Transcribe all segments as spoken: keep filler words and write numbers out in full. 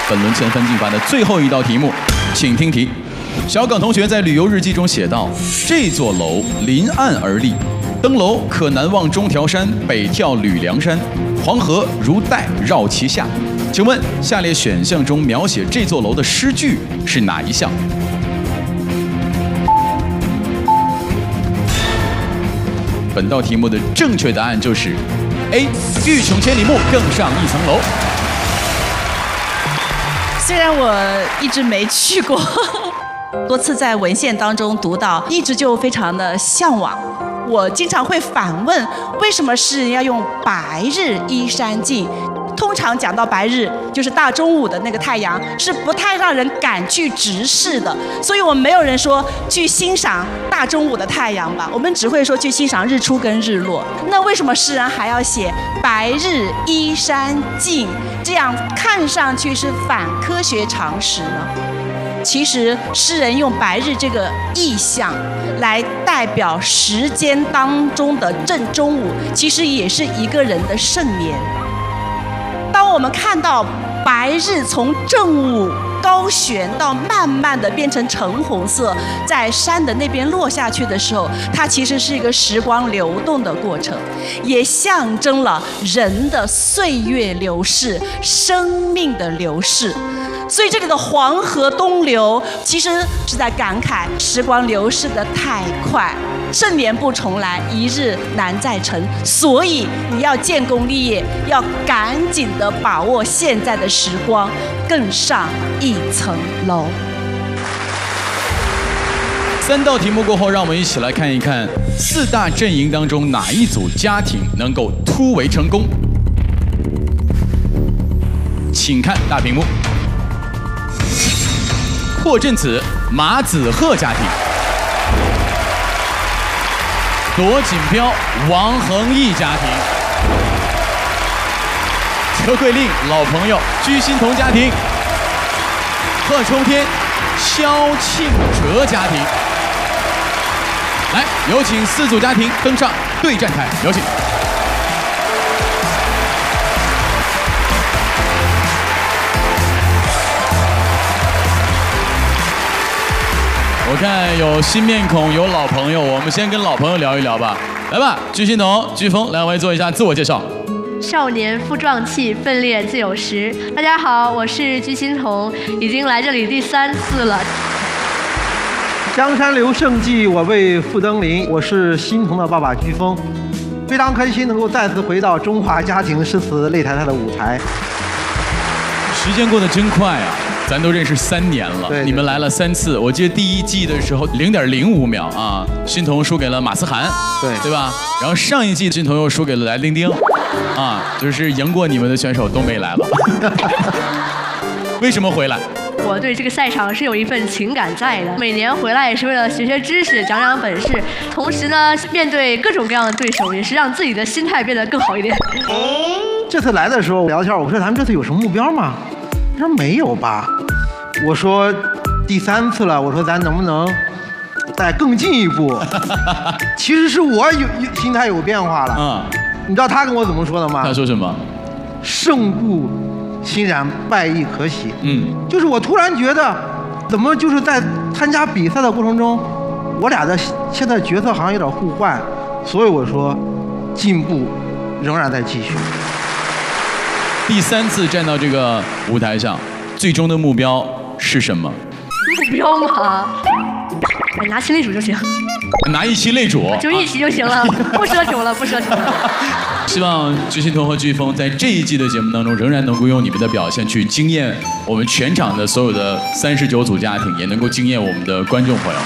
本轮前分进发的最后一道题目，请听题。小耿同学在旅游日记中写道：这座楼临岸而立，登楼可南望中条山，北眺吕梁山，黄河如带绕其下。请问下列选项中描写这座楼的诗句是哪一项？本道题目的正确答案就是 A. 欲穷千里目，更上一层楼。 虽然我一直没去过，多次在文献当中读到，一直就非常的向往。我经常会反问，为什么诗人要用白日依山尽？通常讲到白日，就是大中午的那个太阳，是不太让人敢去直视的。所以我们没有人说去欣赏大中午的太阳吧，我们只会说去欣赏日出跟日落。那为什么诗人还要写白日依山尽？这样看上去是反科学常识呢？其实诗人用白日这个意象来代表时间当中的正中午，其实也是一个人的盛年。当我们看到白日从正午高悬到慢慢的变成橙红色，在山的那边落下去的时候，它其实是一个时光流动的过程，也象征了人的岁月流逝、生命的流逝。所以这里的黄河东流，其实是在感慨时光流逝得太快，盛年不重来，一日难再晨。所以你要建功立业，要赶紧的把握现在的时光，更上一层楼。 三道题目过后，让我们一起来看一看四大阵营当中哪一组家庭能够突围成功。请看大屏幕。霍震子、马子赫家庭，罗锦标、王恒毅家庭，车桂令老朋友居心彤家庭，贺冲天、萧庆哲家庭。来，有请四组家庭登上对战台，有请。我看有新面孔，有老朋友，我们先跟老朋友聊一聊吧。来吧，居心彤、居峰，两位做一下自我介绍。 少年负壮气，奋烈自有时。大家好，我是居心彤，已经来这里第三次了。 江山留胜迹，我为傅登临。我是心彤的爸爸居峰，非常开心能够再次回到中华家庭诗词擂台上的舞台。 时间过得真快啊！咱都认识三年了， 对对， 你们来了三次。我记得第一季的时候零点零五秒啊，心彤输给了马思涵， 对对吧？然后上一季心彤又输给了来丁丁，啊，就是赢过你们的选手都没来了。为什么回来？ 我对这个赛场是有一份情感在的，每年回来也是为了学学知识、长长本事，同时呢，面对各种各样的对手，也是让自己的心态变得更好一点。 这次来的时候聊天，我说咱们这次有什么目标吗？他说没有吧。我说第三次了，我说咱能不能再更进一步？其实是我有心态有变化了。嗯，你知道他跟我怎么说的吗？ 他说什么？ 胜固欣然，败亦可喜。 嗯， 就是我突然觉得，怎么就是在参加比赛的过程中，我俩的现在角色好像有点互换，所以我说进步仍然在继续。 第三次站到这个舞台上，最终的目标是什么？ 目标嘛，哎，拿七类组就行。 拿一期擂主， 就一期就行了，不奢求了，不奢求了。 希望居心彤和居峰在这一季的节目当中，仍然能够用你们的表现去惊艳我们全场的所有的三十九组家庭，也能够惊艳我们的观众朋友。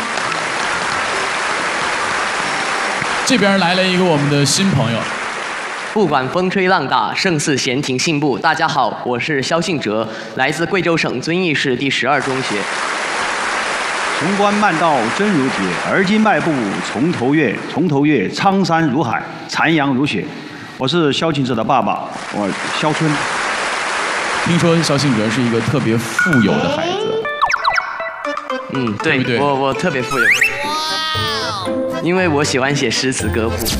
这边来了一个我们的新朋友。 不管风吹浪打，胜似闲庭信步。大家好，我是萧信哲，来自贵州省遵义市第十二中学。 潼关漫道真如铁，而今迈步从头越，从头越，苍山如海，残阳如血。我是萧庆哲的爸爸，我萧春。 听说萧信哲是一个特别富有的孩子。 嗯，对， 对不对？ 我我特别富有，因为我喜欢写诗词歌赋。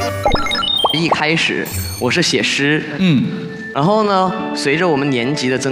一开始我是写诗，嗯，然后呢，随着我们年级的增